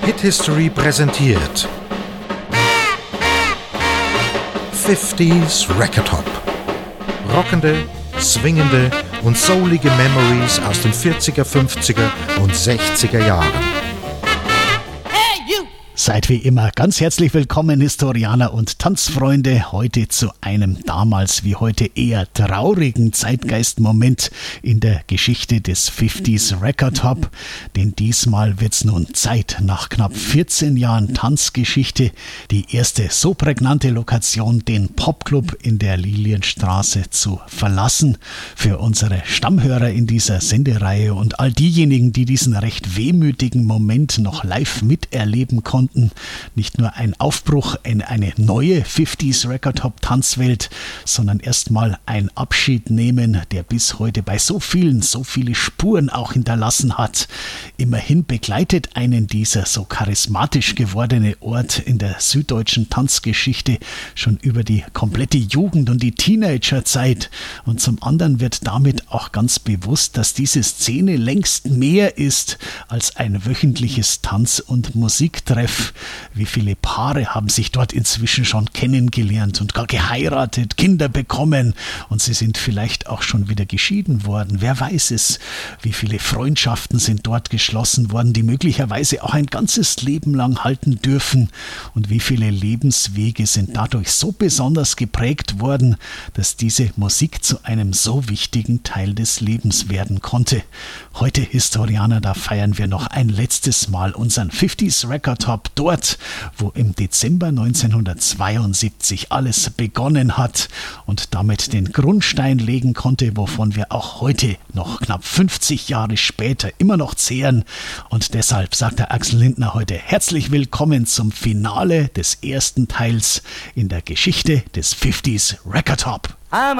Hit History präsentiert 50s Record Hop. Rockende, swingende und soulige Memories aus den 40er, 50er und 60er Jahren. Seid wie immer ganz herzlich willkommen, Historianer und Tanzfreunde, heute zu einem damals wie heute eher traurigen Zeitgeistmoment in der Geschichte des 50s Record Hop, denn diesmal wird's nun Zeit, nach knapp 14 Jahren Tanzgeschichte die erste so prägnante Lokation, den Popclub in der Lilienstraße, zu verlassen. Für unsere Stammhörer in dieser Sendereihe und all diejenigen, die diesen recht wehmütigen Moment noch live miterleben konnten, nicht nur ein Aufbruch in eine neue 50s Record Hop Tanzwelt, sondern erstmal ein Abschied nehmen, der bis heute bei so viele Spuren auch hinterlassen hat. Immerhin begleitet einen dieser so charismatisch gewordene Ort in der süddeutschen Tanzgeschichte schon über die komplette Jugend und die Teenagerzeit. Und zum anderen wird damit auch ganz bewusst, dass diese Szene längst mehr ist als ein wöchentliches Tanz- und Musiktreff. Wie viele Paare haben sich dort inzwischen schon kennengelernt und gar geheiratet, Kinder bekommen, und sie sind vielleicht auch schon wieder geschieden worden. Wer weiß es? Wie viele Freundschaften sind dort geschlossen worden, die möglicherweise auch ein ganzes Leben lang halten dürfen, und wie viele Lebenswege sind dadurch so besonders geprägt worden, dass diese Musik zu einem so wichtigen Teil des Lebens werden konnte. Heute, Historianer, da feiern wir noch ein letztes Mal unseren 50s Record Hop, dort, wo im Dezember 1972 alles begonnen hat und damit den Grundstein legen konnte, wovon wir auch heute noch knapp 50 Jahre später immer noch zehren. Und deshalb sagt der Axel Lindner heute herzlich willkommen zum Finale des ersten Teils in der Geschichte des 50s Record Hop.